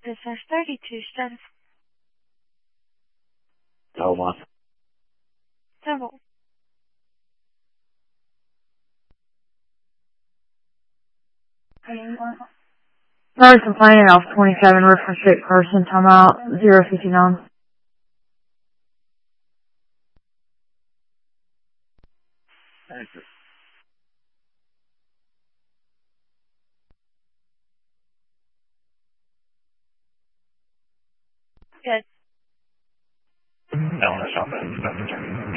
business 32 cents. Double. Double. First complaining off 27 reference straight person, timeout 059. Thank you. Good. No, that's not bad.